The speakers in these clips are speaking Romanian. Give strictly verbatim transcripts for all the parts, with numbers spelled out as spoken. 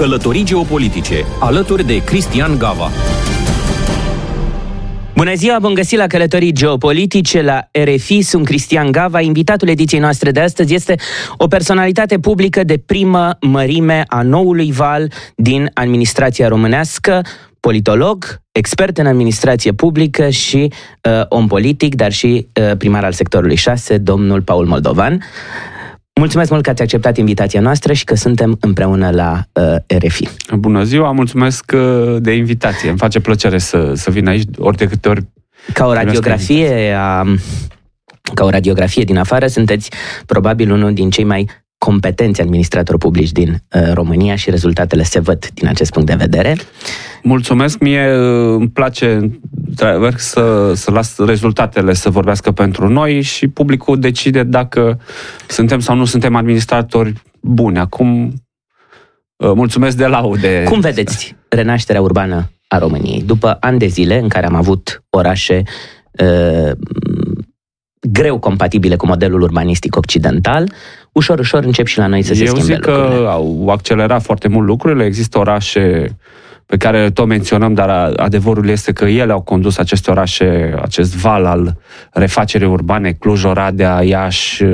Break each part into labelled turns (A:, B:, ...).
A: Călătorii geopolitice, alături de Cristian Gava.
B: Bună ziua, bun găsit la Călătorii geopolitice la R F I, sunt Cristian Gava. Invitatul ediției noastre de astăzi este o personalitate publică de primă mărime a noului val din administrația românească, politolog, expert în administrație publică și uh, om politic, dar și uh, primar al sectorului șase, domnul Paul Moldovan. Mulțumesc mult că ați acceptat invitația noastră și că suntem împreună la uh, R F I.
C: Bună ziua, mulțumesc de invitație. Îmi face plăcere să, să vin aici ori de câte ori.
B: Ca o radiografie, a, ca o radiografie din afară, sunteți probabil unul din cei mai competenți administratori publici din uh, România și rezultatele se văd din acest punct de vedere.
C: Mulțumesc, mie îmi place să, să las rezultatele să vorbească pentru noi și publicul decide dacă suntem sau nu suntem administratori buni. Acum, mulțumesc de laude.
B: Cum vedeți renașterea urbană a României? După ani de zile în care am avut orașe uh, greu compatibile cu modelul urbanistic occidental, ușor, ușor încep și la noi să se
C: Eu
B: schimbe
C: zic
B: lucrurile.
C: că au accelerat foarte mult lucrurile. Există orașe pe care tot menționăm, dar adevărul este că ele au condus aceste orașe, acest val al refacerii urbane, Cluj, Oradea, Iași,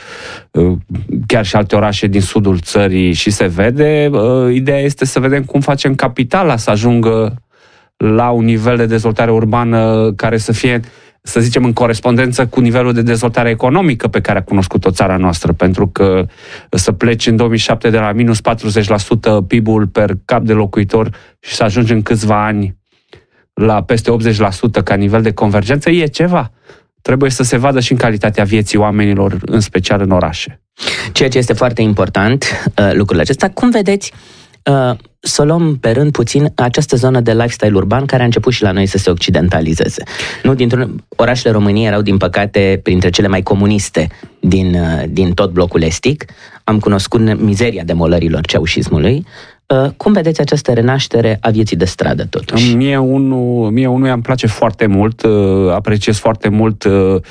C: chiar și alte orașe din sudul țării și se vede. Ideea este să vedem cum facem capitala să ajungă la un nivel de dezvoltare urbană care să fie, să zicem, în corespondență cu nivelul de dezvoltare economică pe care a cunoscut-o țara noastră, pentru că să pleci în două mii șapte de la minus patruzeci la sută P I B-ul per cap de locuitor și să ajungi în câțiva ani la peste optzeci la sută ca nivel de convergență, e ceva. Trebuie să se vadă și în calitatea vieții oamenilor, în special în orașe.
B: Ceea ce este foarte important, lucrurile acestea. Cum vedeți, să luăm pe rând puțin această zonă de lifestyle urban care a început și la noi să se occidentalizeze. Nu, dintr-un, orașele României erau, din păcate, printre cele mai comuniste din, din tot blocul estic. Am cunoscut mizeria demolărilor ceaușismului. Cum vedeți această renaștere a vieții de stradă, totuși?
C: Mie unul, mie unuia îmi place foarte mult, apreciez foarte mult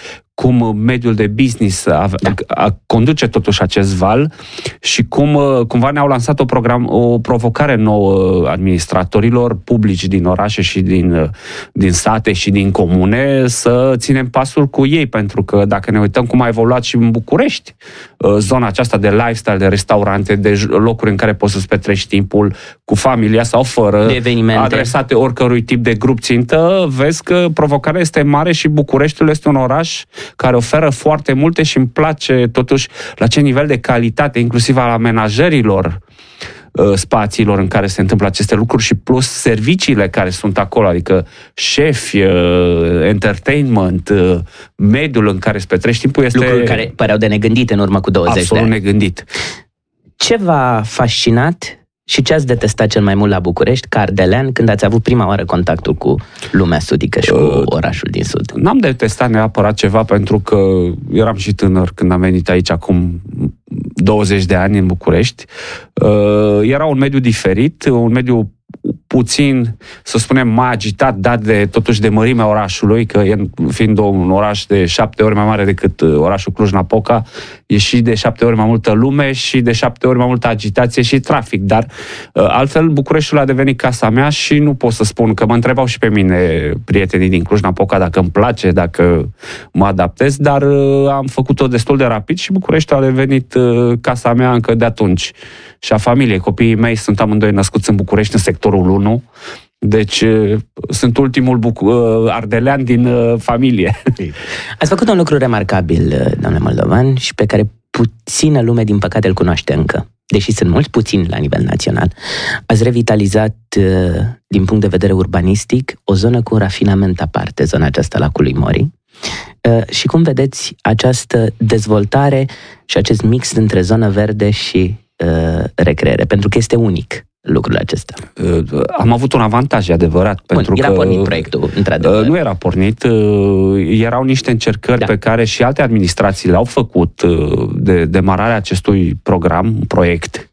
C: cum mediul de business a, da. a, conduce totuși acest val și cum cumva ne-au lansat o, program, o provocare nouă administratorilor publici din orașe și din, din sate și din comune să ținem pasul cu ei, pentru că dacă ne uităm cum a evoluat și în București, zona aceasta de lifestyle, de restaurante, de locuri în care poți să-ți petreci timpul cu familia sau fără,
B: de evenimente
C: adresate oricărui tip de grup țintă, vezi că provocarea este mare și Bucureștiul este un oraș care oferă foarte multe și îmi place totuși la ce nivel de calitate, inclusiv al amenajărilor spațiilor în care se întâmplă aceste lucruri și plus serviciile care sunt acolo, adică șefi, entertainment, mediul în care îți petrești timpul este...
B: Lucruri care păreau de negândit în urmă cu douăzeci
C: absolut
B: de ani.
C: negândit.
B: Ce v-a fascinat și ce ați detestat cel mai mult la București, ca ardelean, când ați avut prima oară contactul cu lumea sudică și cu uh, orașul din sud?
C: N-am detestat neapărat ceva, pentru că eram și tânăr când am venit aici acum douăzeci de ani în București. Uh, era un mediu diferit, un mediu puțin, să spunem, mai agitat, dat de, totuși, de mărimea orașului, că fiind un oraș de șapte ori mai mare decât orașul Cluj-Napoca, e și de șapte ori mai multă lume și de șapte ori mai multă agitație și trafic, dar altfel Bucureștiul a devenit casa mea și nu pot să spun, că mă întrebau și pe mine prietenii din Cluj-Napoca dacă îmi place, dacă mă adaptez, dar am făcut-o destul de rapid și Bucureștiul a devenit casa mea încă de atunci. Și a familiei. Copiii mei sunt amândoi născuți în București, în sectorul unu, deci sunt ultimul bucu- ardelean din familie.
B: Ați făcut un lucru remarcabil, domnule Moldovan, și pe care puțină lume, din păcate, îl cunoaște încă, deși sunt mulți, puțini la nivel național. Ați revitalizat, din punct de vedere urbanistic, o zonă cu un rafinament aparte, zona aceasta Lacului Morii. Și cum vedeți această dezvoltare și acest mix între zonă verde și recreere, pentru că este unic lucrul acesta.
C: Am avut un avantaj, adevărat. Bun, pentru
B: era
C: că
B: pornit proiectul, într-adevăr.
C: Nu era pornit, erau niște încercări, da, pe care și alte administrații le-au făcut de demararea acestui program, proiect,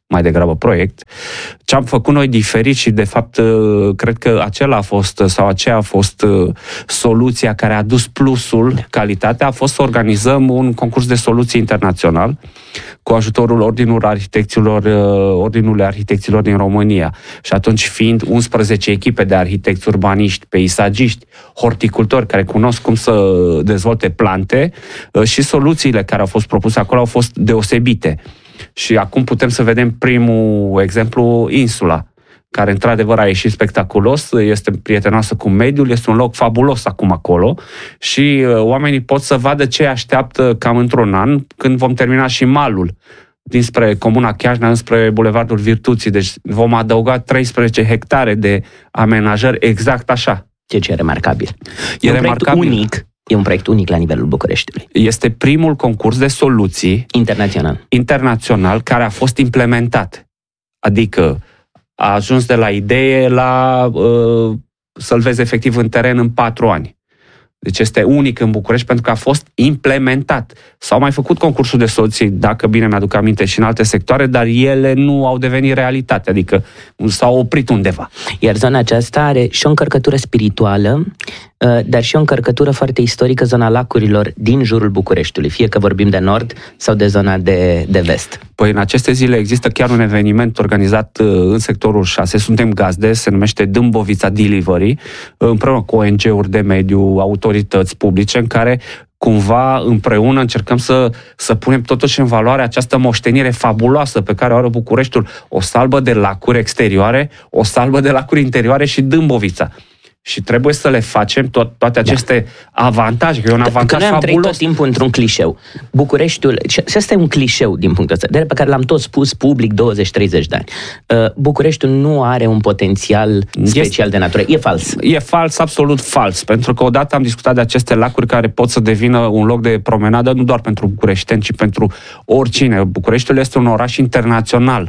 C: mai degrabă proiect. Ce am făcut noi diferit și de fapt cred că acela a fost sau aceea a fost soluția care a dus plusul, calitatea, a fost să organizăm un concurs de soluții internațional cu ajutorul Ordinului Arhitecților, Ordinului Arhitecților din România. Și atunci fiind unsprezece echipe de arhitecți, urbaniști, peisagiști, horticultori care cunosc cum să dezvolte plante și soluțiile care au fost propuse acolo au fost deosebite. Și acum putem să vedem primul exemplu, insula, care într-adevăr a ieșit spectaculos, este prietenoasă cu mediul, este un loc fabulos acum acolo și uh, oamenii pot să vadă ce așteaptă cam într-un an, când vom termina și malul dinspre Comuna Chiajna, înspre Bulevardul Virtuții. Deci vom adăuga treisprezece hectare de amenajări exact așa.
B: Ce ce e remarcabil.
C: E,
B: e un
C: remarcabil.
B: proiect unic. E un proiect unic la nivelul Bucureștiului.
C: Este primul concurs de soluții
B: internațional,
C: internațional care a fost implementat. Adică a ajuns de la idee la uh, să-l vezi efectiv în teren în patru ani. Deci este unic în București pentru că a fost implementat. S-au mai făcut concursuri de soluții, dacă bine mi-aduc aminte, și în alte sectoare, dar ele nu au devenit realitate, adică s-au oprit undeva.
B: Iar zona aceasta are și o încărcătură spirituală, dar și o încărcătură foarte istorică, zona lacurilor din jurul Bucureștiului, fie că vorbim de nord sau de zona de, de vest.
C: Păi în aceste zile există chiar un eveniment organizat în sectorul șase, suntem gazde, se numește Dâmbovița Delivery, împreună cu O N G-uri de mediu, autorități publice, în care cumva împreună încercăm să, să punem totuși în valoare această moștenire fabuloasă pe care o are Bucureștiul, o salbă de lacuri exterioare, o salbă de lacuri interioare și Dâmbovița. Și trebuie să le facem tot, toate aceste da. avantaje, că e un avantaj
B: fabulos. Că noi am
C: fabulos.
B: trăit tot timpul într-un clișeu. Bucureștiul, și ăsta e un clișeu din punctul ăsta, de pe care l-am tot spus public douăzeci treizeci de ani. Bucureștiul nu are un potențial special de natură. E fals.
C: E fals, absolut fals, pentru că odată am discutat de aceste lacuri care pot să devină un loc de promenadă nu doar pentru bucureșteni, ci pentru oricine. Bucureștiul este un oraș internațional.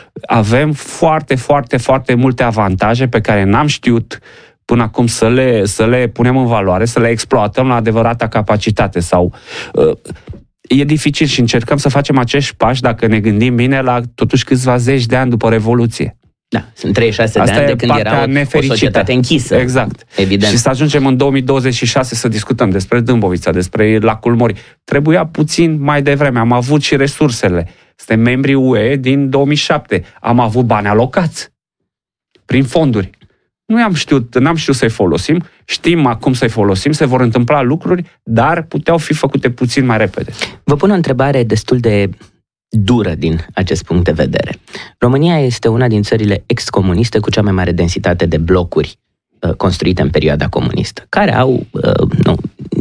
C: Avem foarte, foarte, foarte multe avantaje pe care n-am știut până acum să le, să le punem în valoare, să le exploatăm la adevărata capacitate. Sau uh, e dificil și încercăm să facem acești pași, dacă ne gândim bine, la totuși câțiva zeci de ani după Revoluție.
B: Da, sunt treizeci și șase
C: Asta
B: de ani de când era o, o societate închisă.
C: Exact.
B: Evident.
C: Și să ajungem în două mii douăzeci și șase să discutăm despre Dâmbovița, despre Lacul Mori. Trebuia puțin mai devreme. Am avut și resursele. Suntem membri U E din două mii șapte. Am avut bani alocați prin fonduri. Nu am știut, n-am știut să-i folosim, știm acum să-i folosim, se vor întâmpla lucruri, dar puteau fi făcute puțin mai repede.
B: Vă pun o întrebare destul de dură din acest punct de vedere. România este una din țările excomuniste cu cea mai mare densitate de blocuri uh, construite în perioada comunistă, care au uh, nu,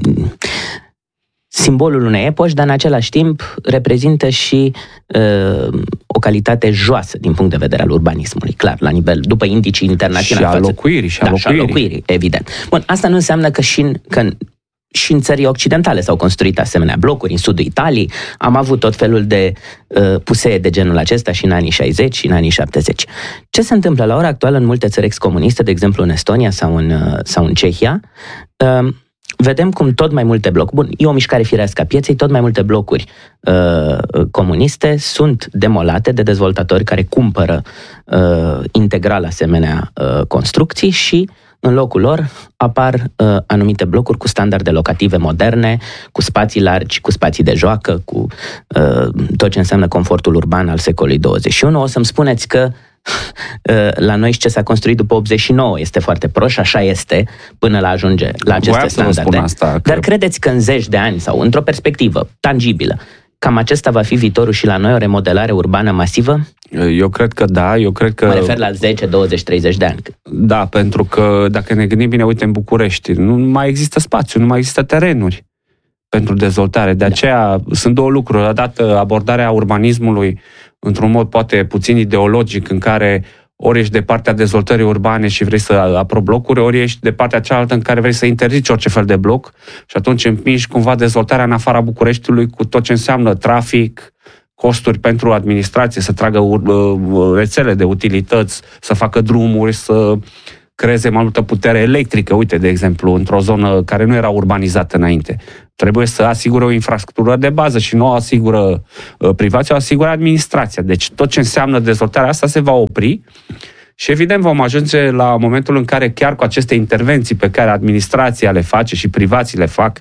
B: simbolul unei epoci, dar în același timp reprezintă și uh, o calitate joasă din punct de vedere al urbanismului, clar, la nivel, după indicii internaționale.
C: Și a locuirii, și a
B: da,
C: locuirii.
B: Și a locuirii, evident. Bun, asta nu înseamnă că și în, că în, și în țării occidentale s-au construit asemenea blocuri, în sudul Italiei, am avut tot felul de uh, pusee de genul acesta și în anii șaizeci și în anii șaptezeci. Ce se întâmplă la ora actuală în multe țări excomuniste, de exemplu în Estonia sau în, uh, sau în Cehia? Uh, Vedem cum tot mai multe blocuri, bun, e o mișcare firească a pieței, tot mai multe blocuri uh, comuniste sunt demolate de dezvoltatori care cumpără uh, integral asemenea uh, construcții și în locul lor apar uh, anumite blocuri cu standarde locative moderne, cu spații largi, cu spații de joacă, cu uh, tot ce înseamnă confortul urban al secolului douăzeci și unu. O să-mi spuneți că la noi și ce s-a construit după optzeci și nouă este foarte prost și așa este până la ajunge la aceste standarde. Asta, că... Dar credeți că în zeci de ani sau într-o perspectivă tangibilă, cam acesta va fi viitorul și la noi, o remodelare urbană masivă?
C: Eu cred că da, eu cred că...
B: Mă refer la zece, douăzeci, treizeci de ani.
C: Da, pentru că dacă ne gândim bine, uite, în București, nu mai există spațiu, nu mai există terenuri pentru dezvoltare. De aceea da. Sunt două lucruri. Odată abordarea urbanismului într-un mod poate puțin ideologic, în care ori ești de partea dezvoltării urbane și vrei să aprobi blocuri, ori ești de partea cealaltă în care vrei să interzici orice fel de bloc și atunci împingi cumva dezvoltarea în afara Bucureștiului cu tot ce înseamnă trafic, costuri pentru administrație, să tragă rețele de utilități, să facă drumuri, să creeze mai multă putere electrică, uite, de exemplu, într-o zonă care nu era urbanizată înainte. trebuie să asigure o infrastructură de bază și nu o asigură privația, o asigură administrația. Deci tot ce înseamnă dezvoltarea asta se va opri și evident vom ajunge la momentul în care chiar cu aceste intervenții pe care administrația le face și privații le fac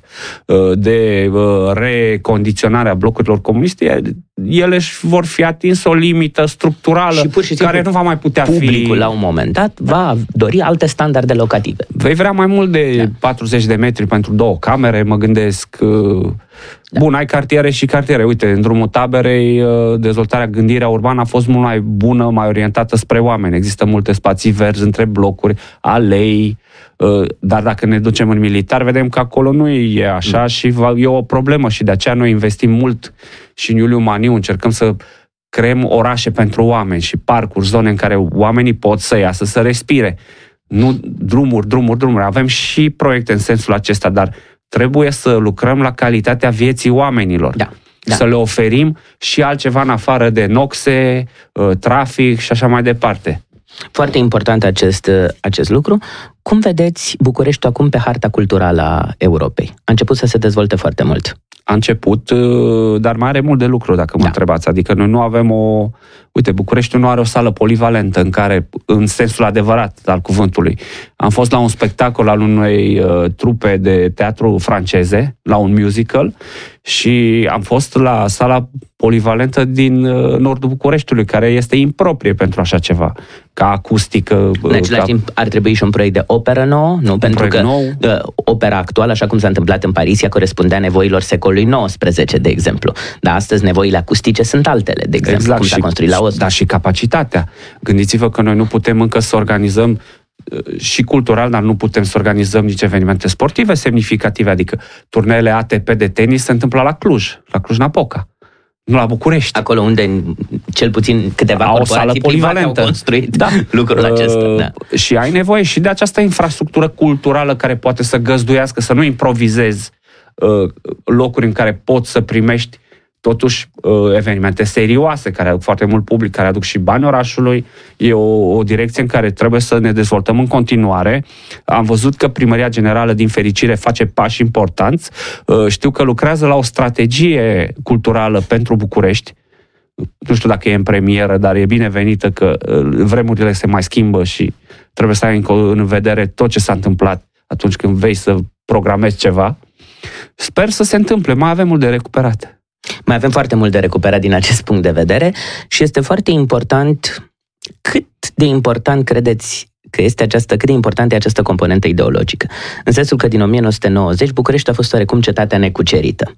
C: de recondiționarea blocurilor comuniste, ele vor fi atins o limită structurală și pur și care nu va mai putea
B: publicul,
C: fi...
B: Publicul la un moment dat va dori alte standarde locative.
C: Vei vrea mai mult de da. patruzeci de metri pentru două camere, mă gândesc... Da. Bun, ai cartiere și cartiere. Uite, în drumul Taberei, dezvoltarea, gândirea urbană a fost mult mai bună, mai orientată spre oameni. Există multe spații verzi între blocuri, alei, dar dacă ne ducem în militar, vedem că acolo nu e așa mm. și e o problemă și de aceea noi investim mult și în Iuliu Maniu încercăm să creăm orașe pentru oameni și parcuri, zone în care oamenii pot să iasă, să respire. Nu drumuri, drumuri, drumuri. Avem și proiecte în sensul acesta, dar trebuie să lucrăm la calitatea vieții oamenilor.
B: Da, da.
C: Să le oferim și altceva în afară de noxe, trafic și așa mai departe.
B: Foarte important acest, acest lucru. Cum vedeți Bucureștiul acum pe harta culturală a Europei? A început să se dezvolte foarte mult.
C: A început, dar mai are mult de lucru, dacă mă da. întrebați. Adică noi nu avem o... Uite, Bucureștiul nu are o sală polivalentă în care, în sensul adevărat al cuvântului. Am fost la un spectacol al unei uh, trupe de teatru franceze, la un musical, și am fost la sala polivalentă din uh, nordul Bucureștiului, care este improprie pentru așa ceva, ca acustică.
B: În același
C: ca...
B: timp ar trebui și un proiect de operă nouă, nu?
C: Un
B: Pentru că
C: nou.
B: Uh, opera actuală, așa cum s-a întâmplat în Paris, ea corespundea nevoilor secolului nouăsprezece, de exemplu. Dar astăzi nevoile acustice sunt altele, de exemplu,
C: exact,
B: cum s-a construit la Oslo.
C: Dar și capacitatea. Gândiți-vă că noi nu putem încă să organizăm și cultural, dar nu putem să organizăm nici evenimente sportive semnificative, adică turneele A T P de tenis se întâmplă la Cluj, la Cluj-Napoca, nu la București.
B: Acolo unde cel puțin câteva
C: au
B: corporații private au construit
C: da.
B: lucrul acesta.
C: Uh,
B: da.
C: Și ai nevoie și de această infrastructură culturală care poate să găzduiască, să nu improvizezi uh, locuri în care poți să primești totuși evenimente serioase, care aduc foarte mult public, care aduc și bani orașului. E o, o direcție în care trebuie să ne dezvoltăm în continuare. Am văzut că Primăria Generală, din fericire, face pași importanți. Știu că lucrează la o strategie culturală pentru București. Nu știu dacă e în premieră, dar e binevenită că vremurile se mai schimbă și trebuie să ai în vedere tot ce s-a întâmplat atunci când vei să programezi ceva. Sper să se întâmple. Mai avem mult de recuperat.
B: Mai avem foarte mult de recuperat din acest punct de vedere și este foarte important, cât de important credeți că este această, cât de importantă e această componentă ideologică. În sensul că din o mie nouă sute nouăzeci București a fost oarecum cetatea necucerită.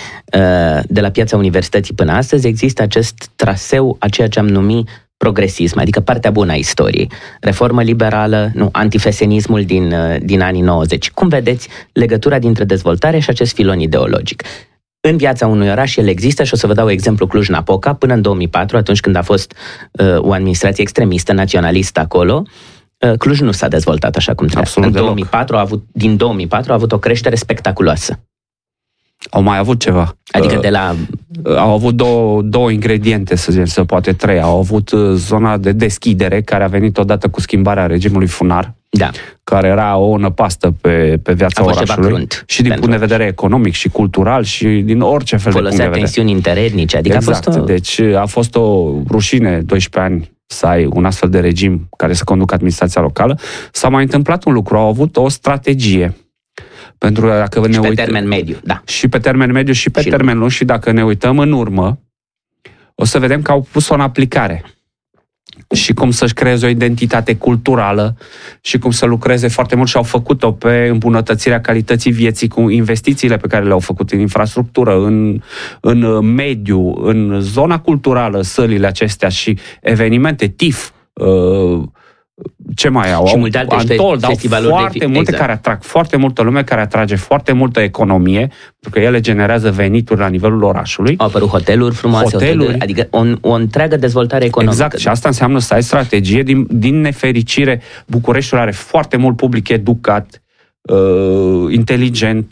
B: De la Piața Universității până astăzi există acest traseu a ceea ce am numit progresism, adică partea bună a istoriei. Reformă liberală, nu, antifesenismul din, din anii nouăzeci. Cum vedeți legătura dintre dezvoltare și acest filon ideologic? În viața unui oraș el există și o să vă dau exemplu Cluj-Napoca până în două mii patru, atunci când a fost uh, o administrație extremistă, naționalistă acolo, uh, Cluj nu s-a dezvoltat așa cum trebuie.
C: Absolut
B: în două mii patru a avut, din două mii patru a avut o creștere spectaculoasă.
C: Au mai avut ceva.
B: Adică de la...
C: Au avut două, două ingrediente, să zicem, să poate trei. Au avut zona de deschidere, care a venit odată cu schimbarea regimului funar,
B: da.
C: care era o năpastă pe, pe viața orașului. Și din punct de vedere economic și cultural și din orice fel
B: folosea
C: de punct de vedere.
B: tensiuni interetnice. Adică
C: exact.
B: A fost o...
C: Deci a fost o rușine, doisprezece ani, să ai un astfel de regim care să conducă administrația locală. S-a mai întâmplat un lucru, au avut o strategie. Pentru că dacă
B: și
C: ne
B: pe
C: uităm,
B: termen mediu, da.
C: Și pe termen mediu și pe și termen lung. lung și dacă ne uităm în urmă, o să vedem că au pus-o în aplicare. Și cum să-și creeze o identitate culturală și cum să lucreze foarte mult și au făcut-o pe îmbunătățirea calității vieții cu investițiile pe care le-au făcut în infrastructură, în, în mediu, în zona culturală, sălile acestea și evenimente, T I F, uh, ce mai au?
B: Și multe alte
C: Antol,
B: festivaluri
C: foarte
B: de fi,
C: multe
B: exact.
C: care atrag foarte multă lume, care atrage foarte multă economie, pentru că ele generează venituri la nivelul orașului.
B: Au apărut hoteluri frumoase,
C: hoteluri,
B: hoteluri, adică o, o întreagă dezvoltare economică.
C: Exact, și asta înseamnă să ai strategie. Din, din nefericire, Bucureștiul are foarte mult public educat, uh, inteligent,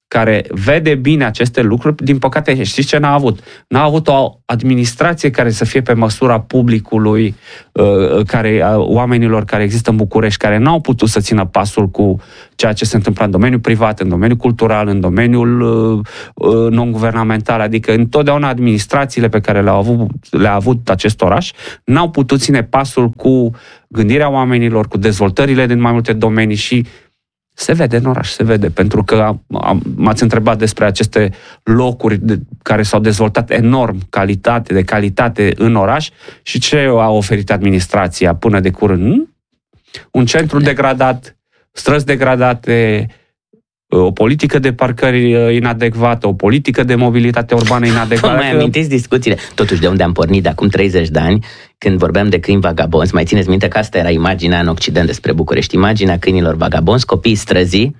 C: care vede bine aceste lucruri, din păcate, știți ce n-a avut? N-a avut o administrație care să fie pe măsura publicului, care, oamenilor care există în București, care n-au putut să țină pasul cu ceea ce se întâmplă în domeniul privat, în domeniul cultural, în domeniul non-guvernamental, adică întotdeauna administrațiile pe care le-a avut, le-a avut acest oraș n-au putut ține pasul cu gândirea oamenilor, cu dezvoltările din mai multe domenii și se vede în oraș, se vede, pentru că am, am, m-ați întrebat despre aceste locuri de, care s-au dezvoltat enorm, calitate, de calitate în oraș și ce a oferit administrația până de curând? Un centru degradat, străzi degradate, o politică de parcări inadecvată, o politică de mobilitate urbană inadecvată.
B: Mai amintiți discuțiile? Totuși, de unde am pornit de acum treizeci de ani, când vorbeam de câini vagabonzi, mai țineți minte că asta era imaginea în Occident despre București, imaginea câinilor vagabonzi, copiii străzii,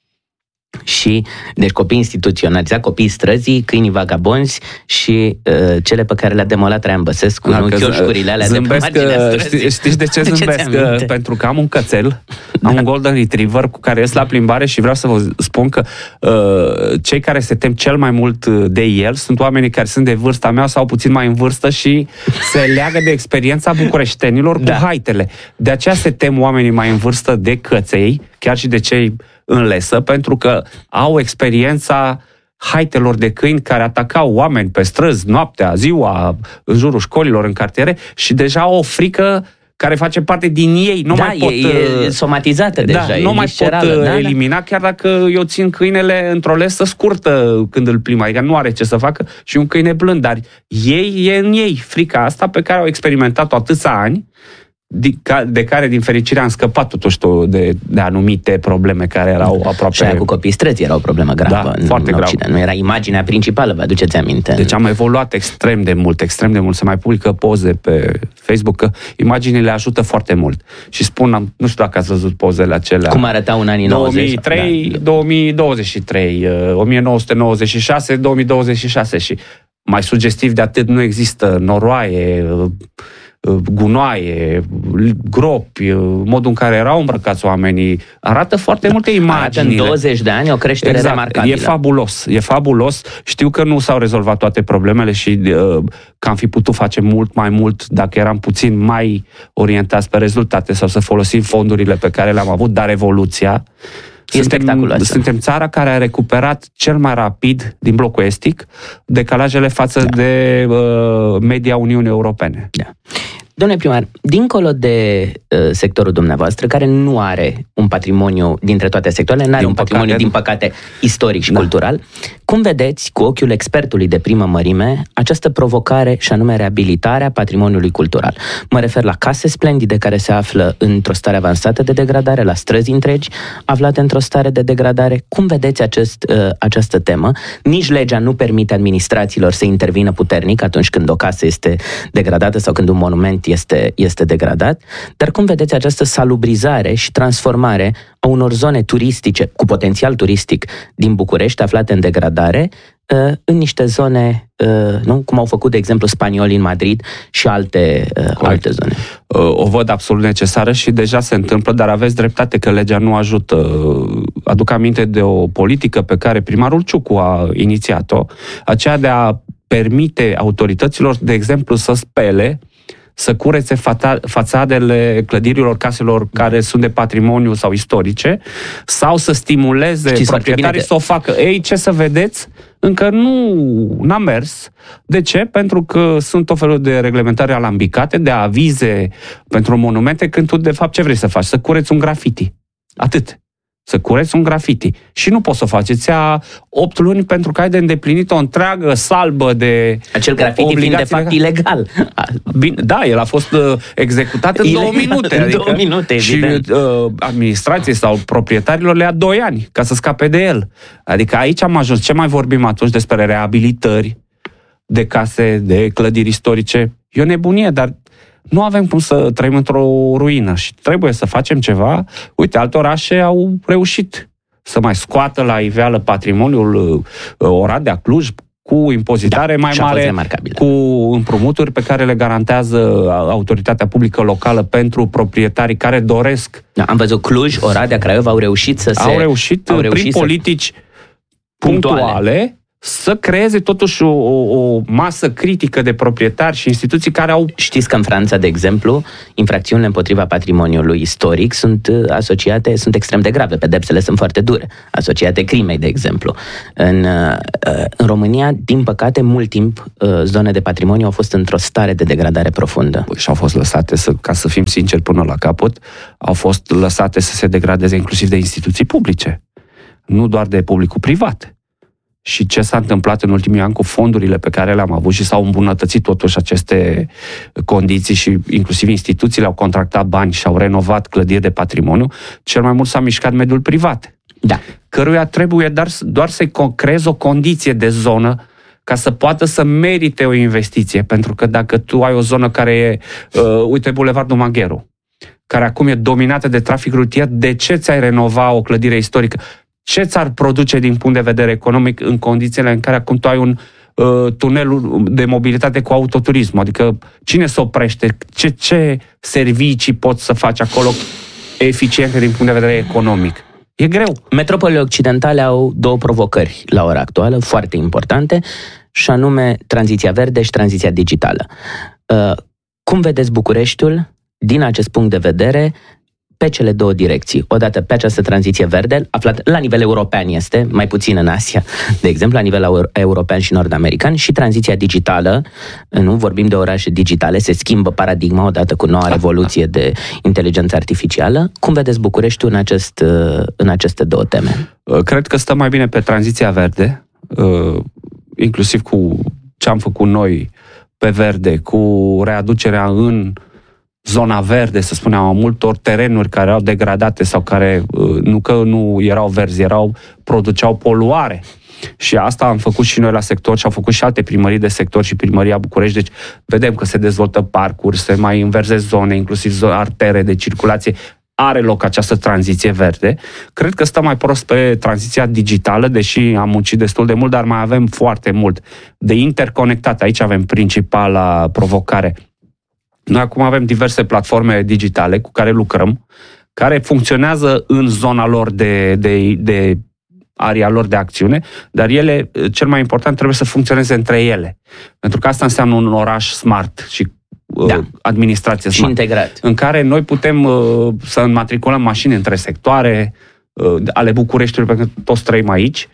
B: și, deci copii instituționalizați, copiii străzii, câinii vagabonzi și uh, cele pe care le-a demolat Traian Băsescu, în chioșcurile alea de pe marginea străzii.
C: Știți de ce zâmbesc? Că, pentru că am un cățel, da. am un golden retriever cu care ies la plimbare și vreau să vă spun că uh, cei care se tem cel mai mult de el sunt oamenii care sunt de vârsta mea sau puțin mai în vârstă și se leagă de experiența bucureștenilor da. cu haitele. De aceea se tem oamenii mai în vârstă de căței, chiar și de cei în lesă, pentru că au experiența haitelor de câini care atacau oameni pe străzi, noaptea, ziua, în jurul școlilor, în cartiere și deja au o frică care face parte din ei. Nu
B: da,
C: mai pot,
B: e, e somatizată
C: da,
B: deja,
C: nu
B: e
C: mai pot
B: da,
C: elimina,
B: da.
C: chiar dacă eu țin câinele într-o lesă scurtă când îl plimb, adică nu are ce să facă și un câine blând, dar ei, e în ei frica asta pe care au experimentat-o atâția ani, de care, din fericire, am scăpat totuși de, de anumite probleme care erau aproape...
B: Și aia cu copii străzi era o problemă gravă
C: da,
B: în,
C: foarte
B: în
C: grav.
B: Nu era imaginea principală, vă aduceți aminte?
C: Deci am evoluat extrem de mult, extrem de mult. Se mai publică poze pe Facebook, că imaginile ajută foarte mult. Și spun, nu știu dacă ați văzut pozele acelea.
B: Cum arătau în anii nouăzeci?
C: două mii trei,
B: da.
C: două mii douăzeci și trei, o mie nouă sute nouăzeci și șase, două mii douăzeci și șase și mai sugestiv de atât nu există noroaie, gunoaie, gropi, modul în care erau îmbrăcați oamenii, arată foarte multe imagini.
B: Arată în douăzeci de ani o creștere
C: exact.
B: remarcabilă.
C: E fabulos, e fabulos. Știu că nu s-au rezolvat toate problemele și uh, că am fi putut face mult mai mult dacă eram puțin mai orientați pe rezultate sau să folosim fondurile pe care le-am avut, dar evoluția
B: E spectaculoasă.
C: Suntem țara care a recuperat cel mai rapid din blocul estic decalajele față da. de uh, media Uniunii Europene.
B: Da. Domnule primar, dincolo de uh, sectorul dumneavoastră, care nu are un patrimoniu, dintre toate sectoarele, nu are un păcate, patrimoniu, din păcate, istoric și da. cultural, cum vedeți, cu ochiul expertului de primă mărime, această provocare și anume reabilitarea patrimoniului cultural? Mă refer la case splendide care se află într-o stare avansată de degradare, la străzi întregi aflate într-o stare de degradare. Cum vedeți acest, uh, această temă? Nici legea nu permite administrațiilor să intervină puternic atunci când o casă este degradată sau când un monument Este, este degradat, dar cum vedeți această salubrizare și transformare a unor zone turistice, cu potențial turistic din București, aflate în degradare, în niște zone, nu? Cum au făcut, de exemplu, spaniolii în Madrid și alte, alte zone?
C: O văd absolut necesară și deja se întâmplă, dar aveți dreptate că legea nu ajută. Aduc aminte de o politică pe care primarul Ciucu a inițiat-o, aceea de a permite autorităților, de exemplu, să spele, să curețe fațadele clădirilor, caselor care sunt de patrimoniu sau istorice, sau să stimuleze Știți proprietarii să o facă. Ei, ce să vedeți? Încă nu n-a mers. De ce? Pentru că sunt o felul de reglementare alambicate, de avize pentru monumente, când tu, de fapt, ce vrei să faci? Să cureți un grafiti. Atât. Să cureți un grafiti. Și nu poți să o faci. Îți ia opt luni pentru că ai de îndeplinit o întreagă salbă de
B: acel grafiti fiind de fapt ilegal.
C: Bine, da, el a fost uh, executat în ilegal, două minute.
B: În
C: adică,
B: două minute,
C: și uh, administrației sau proprietarilor le ia doi ani ca să scape de el. Adică aici am ajuns. Ce mai vorbim atunci despre reabilitări de case, de clădiri istorice? E o nebunie, dar nu avem cum să trăim într-o ruină și trebuie să facem ceva. Uite, alte orașe au reușit să mai scoată la iveală patrimoniul, Oradea, Cluj, cu impozitare da, mai mare, cu împrumuturi pe care le garantează autoritatea publică locală pentru proprietarii care doresc.
B: Da, am văzut Cluj, Oradea, Craiova au reușit să se...
C: Au reușit, au reușit prin să... politici punctuale, punctuale să creeze totuși o, o, o masă critică de proprietari și instituții care au...
B: Știți că în Franța, de exemplu, infracțiunile împotriva patrimoniului istoric sunt asociate, sunt extrem de grave, pedepsele sunt foarte dure, asociate crimei, de exemplu. În, în România, din păcate, mult timp, zone de patrimoniu au fost într-o stare de degradare profundă.
C: Și au fost lăsate, să, ca să fim sinceri până la capăt, au fost lăsate să se degradeze inclusiv de instituții publice, nu doar de publicul privat. Și ce s-a întâmplat în ultimii ani cu fondurile pe care le-am avut și s-au îmbunătățit totuși aceste condiții și inclusiv instituțiile au contractat bani și au renovat clădiri de patrimoniu, cel mai mult s-a mișcat mediul privat.
B: Da.
C: Căruia trebuie doar, doar să-i creezi o condiție de zonă ca să poată să merite o investiție. Pentru că dacă tu ai o zonă care e, uh, uite, Bulevardul Magheru, care acum e dominată de trafic rutier, de ce ți-ai renova o clădire istorică? Ce ți-ar produce din punct de vedere economic în condițiile în care acum tu ai un uh, tunel de mobilitate cu autoturism? Adică cine se oprește? Ce, ce servicii poți să faci acolo eficiente din punct de vedere economic? E greu.
B: Metropolele occidentale au două provocări la ora actuală, foarte importante, și anume tranziția verde și tranziția digitală. Uh, cum vedeți Bucureștiul din acest punct de vedere pe cele două direcții? Odată pe această tranziție verde, aflat la nivel european este, mai puțin în Asia, de exemplu, la nivel european și nord-american, și tranziția digitală, nu vorbim de orașe digitale, se schimbă paradigma odată cu noua revoluție de inteligență artificială. Cum vedeți Bucureștiul în, acest, în aceste două teme?
C: Cred că stă mai bine pe tranziția verde, inclusiv cu ce am făcut noi pe verde, cu readucerea în zona verde, să spunem, a multor terenuri care erau degradate sau care nu că nu erau verzi, erau, produceau poluare. Și asta am făcut și noi la sector și au făcut și alte primării de sector și primăria București. Deci vedem că se dezvoltă parcuri, se mai înverzesc zone, inclusiv artere de circulație. Are loc această tranziție verde. Cred că stă mai prost pe tranziția digitală, deși am muncit destul de mult, dar mai avem foarte mult de interconectat. Aici avem principala provocare. Noi acum avem diverse platforme digitale cu care lucrăm, care funcționează în zona lor de, de, de area lor de acțiune, dar ele, cel mai important, trebuie să funcționeze între ele. Pentru că asta înseamnă un oraș smart și da. administrație
B: și
C: smart.
B: Integrat.
C: În care noi putem uh, să înmatriculăm mașini între sectoare uh, ale Bucureștiului, pentru că toți trăim aici,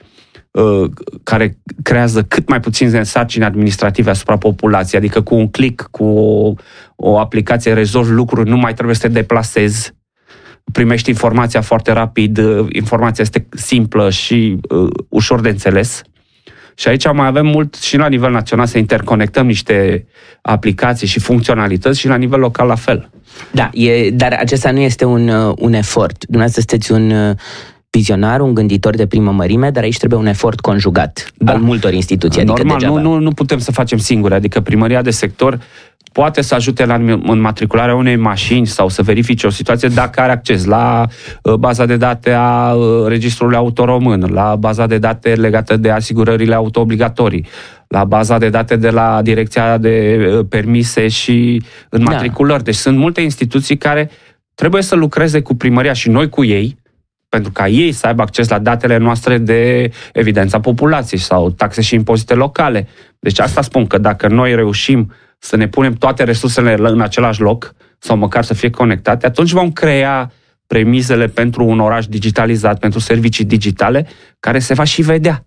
C: care creează cât mai puțin sarcini administrative asupra populației, adică cu un click, cu o, o aplicație rezolvi lucruri, nu mai trebuie să te deplasezi, primești informația foarte rapid, informația este simplă și uh, ușor de înțeles. Și aici mai avem mult și la nivel național să interconectăm niște aplicații și funcționalități și la nivel local la fel.
B: Da, e, dar acesta nu este un, un efort. Dumneavoastră sunteți un vizionar, un gânditor de primă mărime, dar aici trebuie un efort conjugat da. al multor instituții.
C: Normal,
B: adică
C: nu, nu, nu putem să facem singuri, adică primăria de sector poate să ajute la înmatricularea unei mașini sau să verifice o situație dacă are acces la baza de date a registrului auto român, la baza de date legată de asigurările auto obligatorii, la baza de date de la Direcția de Permise și înmatriculări. Da. Deci sunt multe instituții care trebuie să lucreze cu primăria și noi cu ei, pentru ca ei să aibă acces la datele noastre de evidența populației sau taxe și impozite locale. Deci asta spun, că dacă noi reușim să ne punem toate resursele în același loc, sau măcar să fie conectate, atunci vom crea premisele pentru un oraș digitalizat, pentru servicii digitale, care se va și vedea.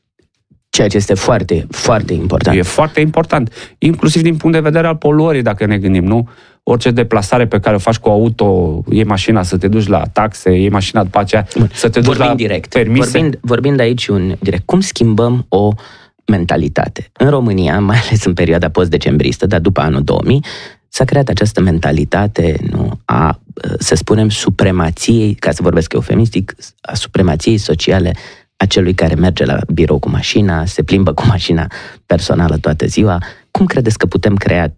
B: Ceea ce este foarte, foarte important.
C: E foarte important, inclusiv din punct de vedere al poluării, dacă ne gândim, nu? Orice deplasare pe care o faci cu auto, iei mașina să te duci la taxe, iei mașina după aceea să te duci
B: vorbind
C: la
B: direct.
C: permise.
B: Vorbind, vorbind aici un direct, cum schimbăm o mentalitate? În România, mai ales în perioada post-decembristă, dar după anul două mii, s-a creat această mentalitate, nu, a, să spunem, supremației, ca să vorbesc eufemistic, a supremației sociale a celui care merge la birou cu mașina, se plimbă cu mașina personală toată ziua. Cum credeți că putem crea,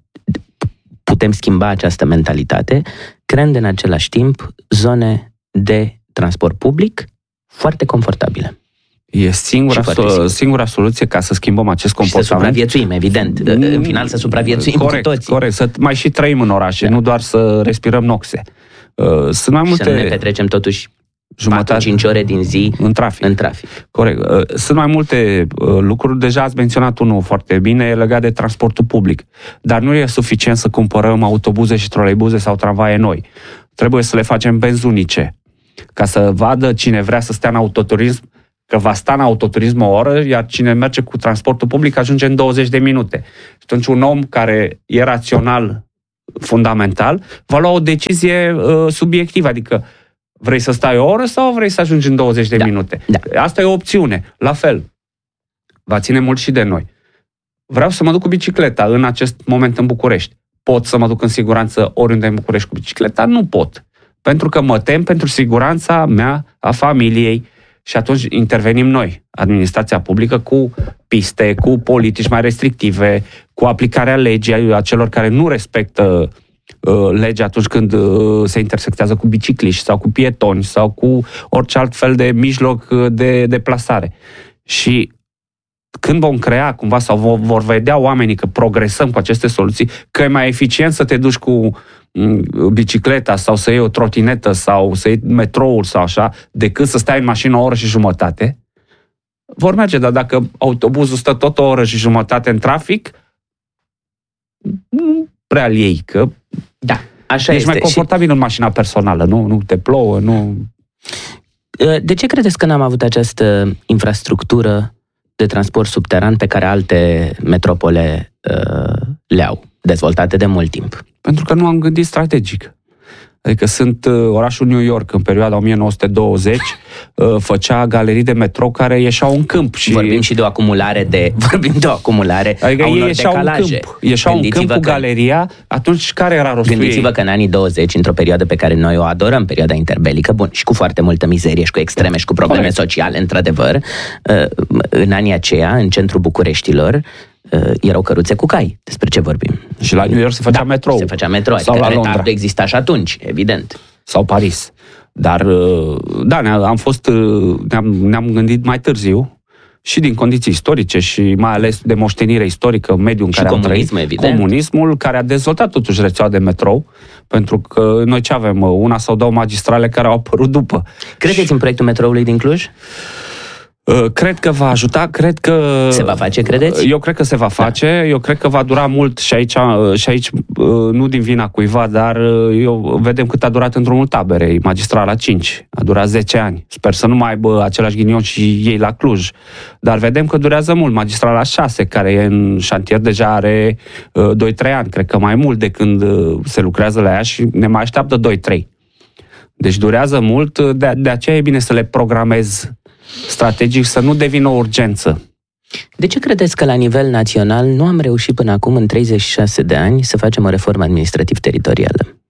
B: putem schimba această mentalitate, creând în același timp zone de transport public foarte confortabile?
C: E singura, so- singura soluție ca să schimbăm acest comportament.
B: Și să supraviețuim, evident. În final să supraviețuim
C: corect,
B: cu toții.
C: Corect, să mai și trăim în orașe, da. nu doar să respirăm noxe. Sunt mai multe...
B: Și să nu ne petrecem totuși patru cinci ore din zi
C: în trafic.
B: în trafic.
C: Corect. Sunt mai multe lucruri, deja ați menționat unul foarte bine, legat de transportul public. Dar nu e suficient să cumpărăm autobuze și troleibuze sau tramvaie noi. Trebuie să le facem benzunice, ca să vadă cine vrea să stea în autoturism, că va sta în autoturism o oră, iar cine merge cu transportul public ajunge în douăzeci de minute. Și atunci un om care e rațional, fundamental, va lua o decizie uh, subiectivă, adică vrei să stai o oră sau vrei să ajungi în douăzeci de
B: da,
C: minute?
B: Da.
C: Asta e o opțiune. La fel, va ține mult și de noi. Vreau să mă duc cu bicicleta în acest moment în București. Pot să mă duc în siguranță oriunde în București cu bicicleta? Nu pot. Pentru că mă tem pentru siguranța mea, a familiei, și atunci intervenim noi, administrația publică, cu piste, cu politici mai restrictive, cu aplicarea legii a celor care nu respectă uh, legea atunci când uh, se intersectează cu bicicliști sau cu pietoni sau cu orice alt fel de mijloc de deplasare. Și când vom crea cumva sau vor vedea oamenii că progresăm cu aceste soluții, că e mai eficient să te duci cu bicicleta sau să iei o trotinetă sau să iei metroul sau așa, decât să stai în mașină o oră și jumătate, vor merge. Dar dacă autobuzul stă tot o oră și jumătate în trafic, nu prea iei, că
B: da, așa
C: ești
B: este.
C: mai confortabil și în mașina personală, nu, nu te plouă, nu...
B: De ce credeți că n-am avut această infrastructură de transport subteran pe care alte metropole uh, le au, dezvoltate de mult timp?
C: Pentru că nu am gândit strategic. Adică sunt uh, orașul New York în perioada o mie nouă sute douăzeci uh, făcea galerii de metrou care ieșeau în câmp. Și...
B: Vorbim și de o acumulare de vorbim de o acumulare
C: adică
B: a unor
C: ieșeau
B: decalaje.
C: În câmp, ieșeau în câmp cu că... galeria, atunci care era rostul
B: Gândiți-vă
C: ei?
B: că în anii douăzeci, într-o perioadă pe care noi o adorăm, perioada interbelică, bun, și cu foarte multă mizerie și cu extreme și cu probleme Corect. sociale, într-adevăr, uh, în anii aceia, în centrul Bucureștilor, Uh, erau căruțe cu cai. Despre ce vorbim?
C: Și la New York se făcea
B: da,
C: metrou.
B: se făcea metrou,
C: sau
B: adică
C: la Londra.
B: retardul exista și atunci, evident.
C: Sau Paris. Dar, da, am fost, ne-am, ne-am gândit mai târziu și din condiții istorice și mai ales de moștenire istorică în mediul în
B: și
C: care am trăit.
B: Evident.
C: Comunismul, care a dezvoltat totuși rețeaua de metrou, pentru că noi ce avem? Una sau două magistrale care au apărut după.
B: Credeți și... în proiectul metroului din Cluj?
C: Cred că va ajuta, cred că...
B: Se va face, credeți?
C: Eu cred că se va face, da. Eu cred că va dura mult și aici, și aici nu din vina cuiva, dar eu vedem cât a durat în-drumul taberei, magistrala cinci, a durat zece ani. Sper să nu mai aibă același ghinion și ei la Cluj, dar vedem că durează mult. Magistrala șase, care e în șantier, deja are doi trei ani, cred că mai mult de când se lucrează la ea și ne mai așteaptă doi trei. Deci durează mult, de, de aceea e bine să le programezi strategic, să nu devină o urgență.
B: De ce credeți că la nivel național nu am reușit până acum, în treizeci și șase de ani, să facem o reformă administrativ-teritorială?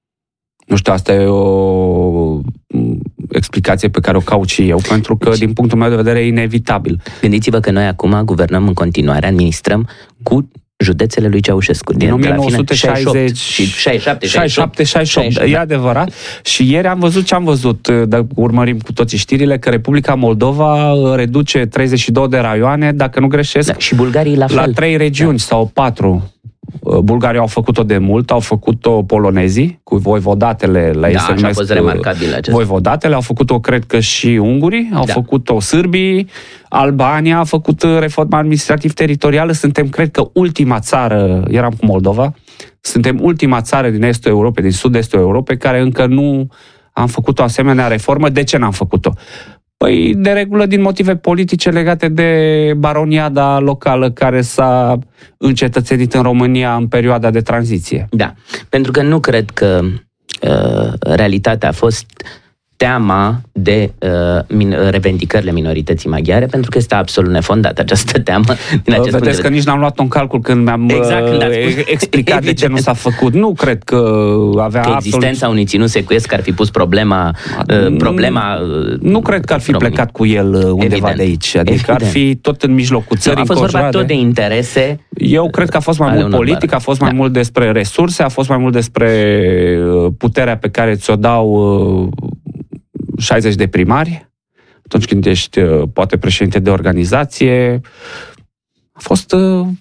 C: Nu știu, asta e o explicație pe care o caut și eu, pentru că, deci, din punctul meu de vedere, e inevitabil.
B: Gândiți-vă că noi acum guvernăm în continuare, administrăm cu județele lui Ceaușescu.
C: Din o mie nouă sute șaizeci
B: și șaizeci și șapte,
C: șaizeci și șapte, șaizeci și opt, e adevărat. Și ieri am văzut ce am văzut, dacă urmărim cu toții știrile, că Republica Moldova reduce treizeci și două de raioane, dacă nu greșesc,
B: da, și bulgarii la fel.
C: La trei regiuni, da, sau patru. Bulgarii au făcut-o de mult, au făcut-o polonezii, cu voivodatele, la ei
B: da,
C: se numesc,
B: a fost remarcabil acest.
C: Voivodatele, au făcut-o, cred că și ungurii, au da. făcut-o sârbii, Albania a făcut reforma administrativ-teritorială, suntem, cred că, ultima țară, eram cu Moldova, suntem ultima țară din estul Europei, din sud-estul Europei, care încă nu am făcut o asemenea reformă. De ce n-am făcut-o? Păi, de regulă, din motive politice legate de baroniada locală care s-a încetățenit în România în perioada de tranziție.
B: Da, pentru că nu cred că uh, realitatea a fost teama de uh, min- revendicările minorității maghiare, pentru că este absolut nefondată această teamă. Din acest
C: Vedeți
B: punct de
C: că nici n-am luat-o în calcul când mi-am
B: exact, când
C: explicat de ce nu s-a făcut. Nu cred că avea
B: că
C: absolut...
B: existența unui ținut secuiesc ar fi pus problema... Uh, problema uh,
C: nu cred că ar fi România. Plecat cu el undeva evident. De aici. Adică evident. Ar fi tot în mijlocul țării.
B: A fost vorba tot de interese.
C: Eu cred că a fost mai mult politic, a fost mai da. mult despre resurse, a fost mai mult despre puterea pe care ți-o dau șaizeci de primari, atunci când ești poate președinte de organizație. A fost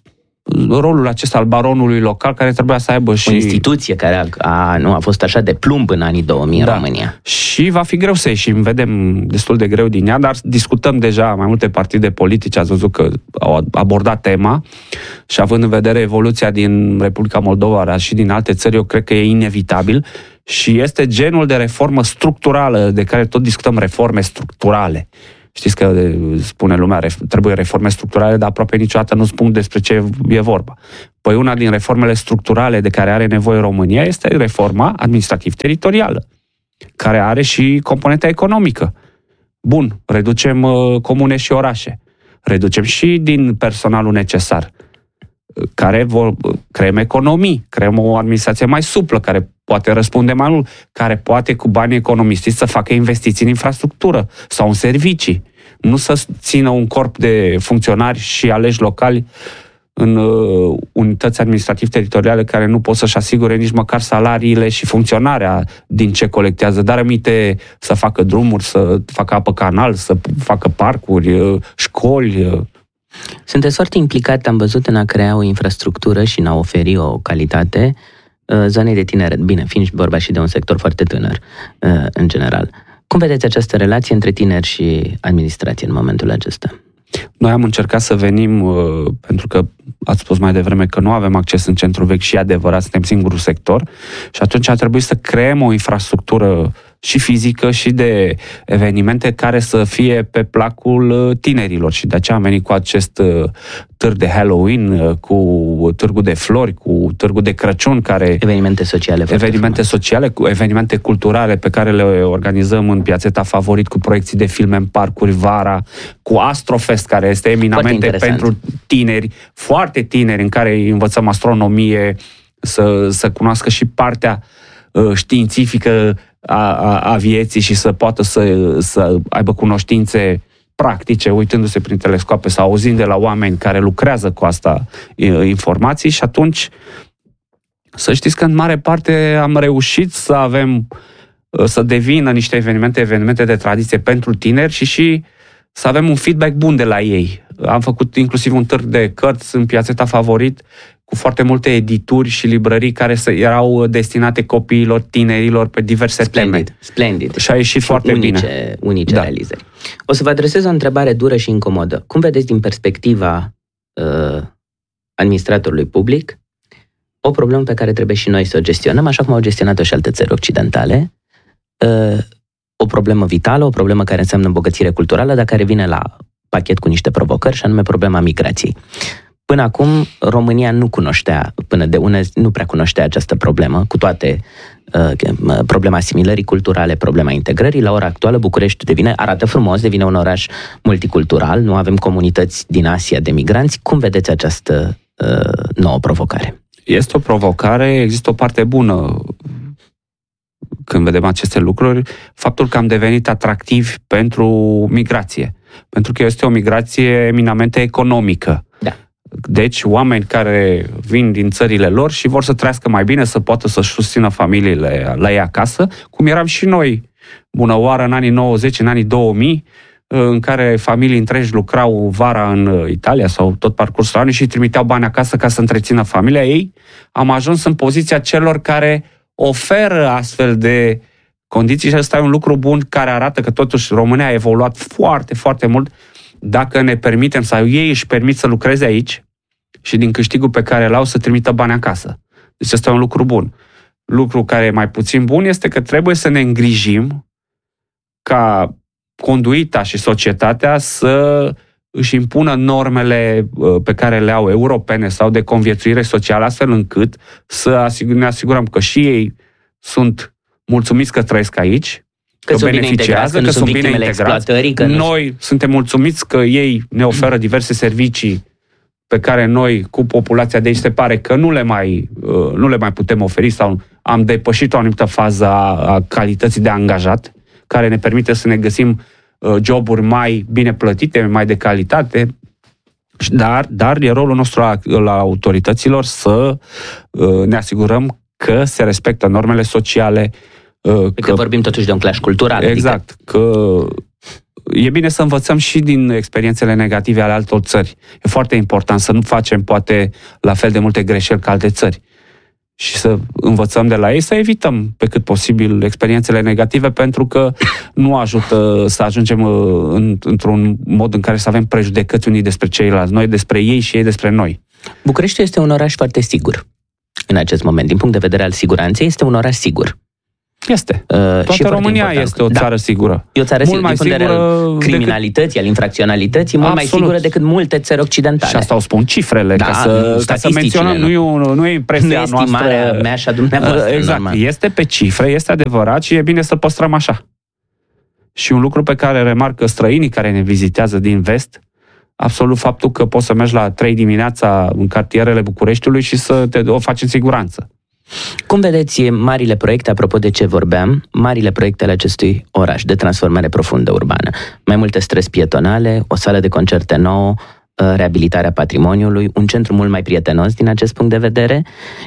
C: rolul acesta al baronului local, care trebuia să aibă și...
B: O instituție care a, a, nu, a fost așa de plumb în anii două mii
C: da.
B: în România.
C: Și va fi greu să ieșim, vedem destul de greu din ea, dar discutăm deja mai multe partide politice, ați văzut că au abordat tema și având în vedere evoluția din Republica Moldova, dar și din alte țări, eu cred că e inevitabil și este genul de reformă structurală de care tot discutăm, reforme structurale. Știți că spune lumea, trebuie reforme structurale, dar aproape niciodată nu spun despre ce e vorba. Păi una din reformele structurale de care are nevoie România este reforma administrativ-teritorială, care are și componenta economică. Bun, reducem uh, comune și orașe, reducem și din personalul necesar, care vor, creăm economii, creăm o administrație mai suplă, care poate răspunde mai mult, care poate cu banii economisiți să facă investiții în infrastructură sau în servicii. Nu să țină un corp de funcționari și aleși locali în uh, unități administrativ-teritoriale care nu pot să-și asigure nici măcar salariile și funcționarea din ce colectează, dar aminte să facă drumuri, să facă apă canal, să facă parcuri, uh, școli. Uh.
B: Sunteți foarte implicat, am văzut, în a crea o infrastructură și în a oferi o calitate zonei de tineret. Bine, fiind vorba și de un sector foarte tânăr, în general. Cum vedeți această relație între tineri și administrație în momentul acesta?
C: Noi am încercat să venim, pentru că ați spus mai devreme că nu avem acces în centrul vechi și adevărat, suntem singurul sector și atunci a trebuit să creăm o infrastructură și fizică și de evenimente care să fie pe placul tinerilor și de aceea am venit cu acest târg de Halloween, cu târgul de flori, cu târgul de Crăciun, care...
B: Evenimente sociale.
C: Evenimente sociale, cu evenimente culturale pe care le organizăm în Piațeta Favorit, cu proiecții de filme în parcuri vara, cu Astrofest, care este eminamente pentru tineri, foarte tineri, în care învățăm astronomie, să, să cunoască și partea uh, științifică a, a, a vieții și să poată să, să aibă cunoștințe practice, uitându-se prin telescoape sau auzind de la oameni care lucrează cu asta informații și atunci să știți că în mare parte am reușit să avem, să devină niște evenimente, evenimente de tradiție pentru tineri și și să avem un feedback bun de la ei. Am făcut inclusiv un târg de cărți în Piațeta Favorit cu foarte multe edituri și librării care erau destinate copiilor, tinerilor pe diverse
B: splendid,
C: teme.
B: Splendid.
C: Și a ieșit și foarte
B: unice,
C: bine.
B: Unice
C: da.
B: realizări. O să vă adresez o întrebare dură și incomodă. Cum vedeți din perspectiva uh, administratorului public o problemă pe care trebuie și noi să o gestionăm, așa cum au gestionat-o și alte țări occidentale, uh, o problemă vitală, o problemă care înseamnă îmbogățire culturală, dar care vine la pachet cu niște provocări, și anume problema migrației. Până acum, România nu cunoștea, până de ună nu prea cunoștea această problemă, cu toate uh, problema asimilării culturale, problema integrării. La ora actuală, București devine, arată frumos, devine un oraș multicultural, nu avem comunități din Asia de migranți. Cum vedeți această uh, nouă provocare?
C: Este o provocare, există o parte bună când vedem aceste lucruri, faptul că am devenit atractivi pentru migrație. Pentru că este o migrație eminamente economică.
B: Da.
C: Deci, oameni care vin din țările lor și vor să trăiască mai bine, să poată să-și susțină familiile la ei acasă, cum eram și noi, bună oară, în anii nouăzeci, în anii două mii, în care familii întregi lucrau vara în Italia sau tot parcursul anului și trimiteau bani acasă ca să întrețină familia ei. Am ajuns în poziția celor care oferă astfel de condiții și ăsta e un lucru bun care arată că totuși România a evoluat foarte, foarte mult dacă ne permitem sau ei își permit să lucreze aici și din câștigul pe care îl au să trimită bani acasă. Deci ăsta e un lucru bun. Lucru care e mai puțin bun este că trebuie să ne îngrijim ca conduita și societatea să își impună normele pe care le au europene sau de conviețuire socială, astfel încât să ne asigurăm că și ei sunt mulțumiți că trăiesc aici, că, că beneficiază, că, că sunt bine integrați.
B: Că
C: noi nu... suntem mulțumiți că ei ne oferă diverse servicii pe care noi, cu populația de aici, se pare că nu le mai, nu le mai putem oferi sau am depășit o anumită fază a, a calității de angajat, care ne permite să ne găsim joburi mai bine plătite, mai de calitate, dar, dar e rolul nostru la, la autorităților să uh, ne asigurăm că se respectă normele sociale. Uh,
B: că, că vorbim totuși de un clash cultural.
C: Exact,
B: adică...
C: că e bine să învățăm și din experiențele negative ale altor țări. E foarte important să nu facem, poate, la fel de multe greșeli ca alte țări. Și să învățăm de la ei, să evităm pe cât posibil experiențele negative, pentru că nu ajută să ajungem în, într-un mod în care să avem prejudecăți unii despre ceilalți. Noi despre ei și ei despre noi.
B: București este un oraș foarte sigur. În acest moment, din punct de vedere al siguranței, este un oraș sigur.
C: Este. Uh, Toată
B: și
C: România este o țară da. sigură.
B: E o țară
C: mult
B: sigură,
C: mai
B: din punct de vedere criminalității,
C: decât...
B: al infracționalității, mult
C: Absolut.
B: mai sigură decât multe țări occidentale.
C: Și asta o spun cifrele,
B: da,
C: ca, să, ca să menționăm, nu, nu, nu e impresia
B: nu
C: noastră.
B: Nu estimarea mea și a dumneavoastră.
C: Exact, normal. Este pe cifre, este adevărat și e bine să păstrăm așa. Și un lucru pe care remarcă străinii care ne vizitează din vest, absolut faptul că poți să mergi la trei dimineața în cartierele Bucureștiului și să te o faci în siguranță.
B: Cum vedeți marile proiecte, apropo de ce vorbeam, marile proiecte ale acestui oraș de transformare profundă urbană? Mai multe străzi pietonale, o sală de concerte nouă, reabilitarea patrimoniului, un centru mult mai prietenos din acest punct de vedere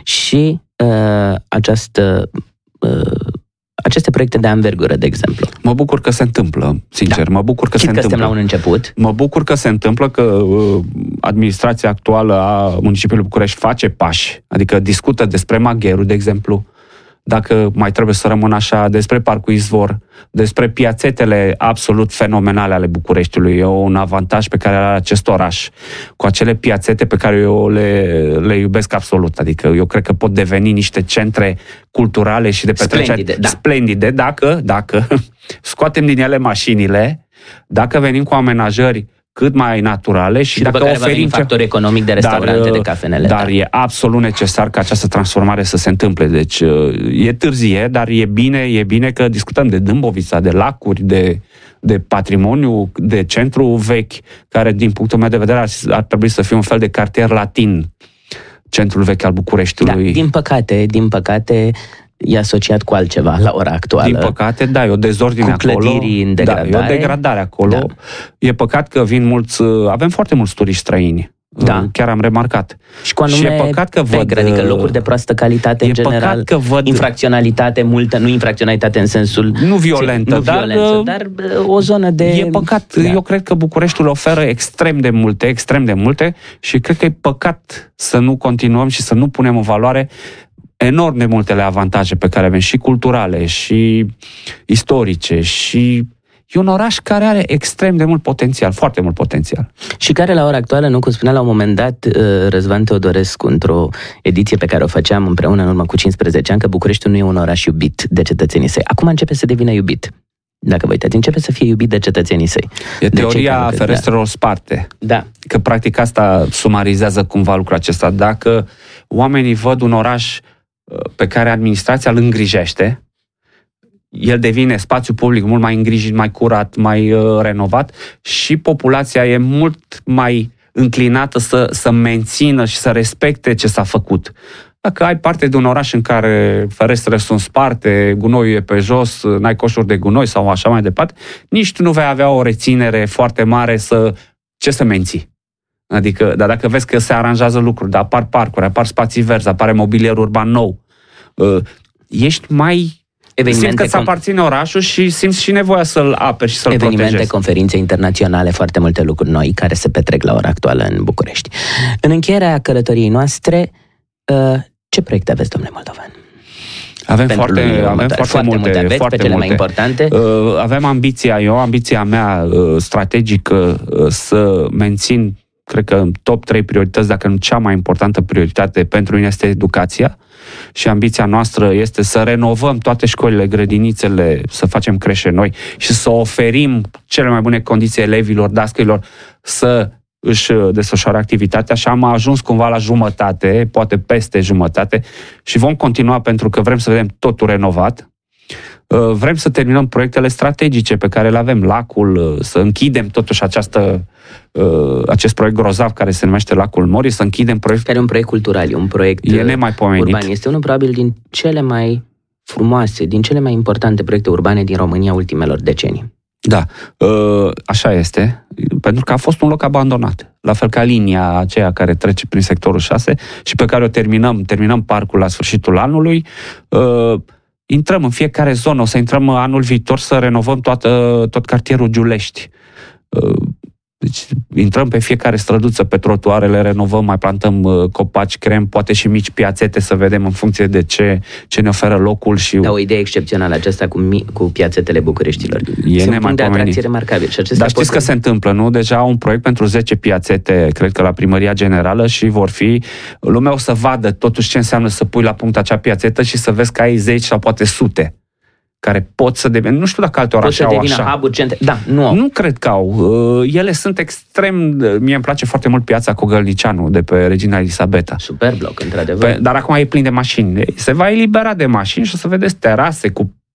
B: și uh, această... Uh, aceste proiecte de anvergură, de exemplu.
C: Mă bucur că se întâmplă, sincer, da. mă bucur că
B: Chit
C: se
B: că
C: întâmplă.
B: suntem la un început.
C: Mă bucur că se întâmplă, că uh, administrația actuală a municipiului București face pași, adică discută despre Magheru, de exemplu, dacă mai trebuie să rămână așa, despre Parcul Izvor, despre piațetele absolut fenomenale ale Bucureștiului. E un avantaj pe care are acest oraș, cu acele piațete pe care eu le, le iubesc absolut. Adică eu cred că pot deveni niște centre culturale și de petrecere
B: splendide, da.
C: splendide dacă, dacă scoatem din ele mașinile, dacă venim cu amenajări cât mai naturale și,
B: și
C: dacă
B: care
C: oferim
B: un factor economic de restaurante, dar, de cafenele.
C: Dar
B: da.
C: e absolut necesar ca această transformare să se întâmple. Deci e târzie, dar e bine, e bine că discutăm de Dâmbovița, de lacuri, de, de patrimoniu, de centru vechi, care din punctul meu de vedere ar, ar trebui să fie un fel de cartier latin, centrul vechi al Bucureștiului.
B: Da, din păcate, din păcate e asociat cu altceva la ora actuală.
C: Din păcate, da, e o dezordine
B: cu
C: acolo.
B: În degradare.
C: Da, e o degradare acolo. Da. E păcat că vin mulți, avem foarte mulți turiști străini. Da. Chiar am remarcat.
B: Și cu anume
C: și e păcat că văd,
B: văd, adică locuri de proastă calitate în general,
C: că văd,
B: infracționalitate multă, nu infracționalitate în sensul
C: nu violentă,
B: nu
C: dar,
B: violență, dar o zonă de...
C: E păcat, da. Eu cred că Bucureștiul oferă extrem de multe, extrem de multe și cred că e păcat să nu continuăm și să nu punem în valoare enorm de multele avantaje pe care avem, și culturale, și istorice, și e un oraș care are extrem de mult potențial, foarte mult potențial.
B: Și care la ora actuală, nu cum spunea la un moment dat Răzvan Teodorescu într-o ediție pe care o făceam împreună în urmă cu cincisprezece ani, că Bucureștiul nu e un oraș iubit de cetățenii săi. Acum începe să devină iubit. Dacă vă uitați, începe să fie iubit de cetățenii săi.
C: E teoria ferestrelor sparte.
B: Da.
C: Că practic asta sumarizează cumva lucrul acesta. Dacă oamenii văd un oraș pe care administrația îl îngrijește, el devine spațiu public mult mai îngrijit, mai curat, mai uh, renovat și populația e mult mai înclinată să, să mențină și să respecte ce s-a făcut. Dacă ai parte de un oraș în care ferestrele sunt sparte, gunoiul e pe jos, n-ai coșuri de gunoi sau așa mai departe, nici tu nu vei avea o reținere foarte mare să ce să menții. Adică, dar dacă vezi că se aranjează lucruri, dar apar parcuri, apar spații verzi, apare mobilier urban nou, uh, ești mai... Simți că îți aparține orașul și simți și nevoia să-l aperi și să-l
B: evenimente,
C: protejezi.
B: Conferințe internaționale, foarte multe lucruri noi care se petrec la ora actuală în București. În încheierea călătoriei noastre, ce proiecte aveți, domnule Moldovan?
C: Avem foarte, avem foarte, foarte multe,
B: multe aveți,
C: foarte
B: pe cele
C: multe.
B: mai importante.
C: Avem ambiția, eu ambiția mea strategică să mențin, cred că în top trei priorități, dacă nu cea mai importantă prioritate pentru mine este educația. Și ambiția noastră este să renovăm toate școlile, grădinițele, să facem creșe noi și să oferim cele mai bune condiții elevilor, dascăilor să își desfășoare activitatea și am ajuns cumva la jumătate, poate peste jumătate și vom continua pentru că vrem să vedem totul renovat. Vrem să terminăm proiectele strategice pe care le avem, lacul, să închidem totuși această, acest proiect grozav care se numește Lacul Morii, să închidem proiectul.
B: Care e un proiect cultural, e un proiect
C: e nemaipomenit.
B: urban. Este unul probabil din cele mai frumoase, din cele mai importante proiecte urbane din România ultimelor decenii.
C: Da, așa este, pentru că a fost un loc abandonat, la fel ca linia aceea care trece prin sectorul șase și pe care o terminăm, terminăm parcul la sfârșitul anului. intrăm în fiecare zonă, o să intrăm anul viitor să renovăm toată, tot cartierul Giulești. Deci intrăm pe fiecare străduță, pe trotuare, le renovăm, mai plantăm copaci, creăm poate și mici piațete să vedem în funcție de ce, ce ne oferă locul. Și...
B: Da, o idee excepțională aceasta cu, mi- cu piațetele Bucureștilor.
C: E
B: Sunt un punct de atracție remarcabil. Și
C: Dar știți că se întâmplă, nu? Deja un proiect pentru zece piațete, cred că la Primăria Generală, și vor fi... Lumea o să vadă totuși ce înseamnă să pui la punct acea piațetă și să vezi că ai zeci sau poate sute care pot să devină, nu știu dacă alte orașe au așa. Pot să devină
B: hub-uri, centre. Da, nu au.
C: Nu cred că au. Ele sunt extrem, mie îmi place foarte mult piața Cogălnicianu de pe Regina Elisabeta.
B: Super bloc, într-adevăr.
C: Pe, dar acum e plin de mașini. Se va elibera de mașini și o să vedeți terase cu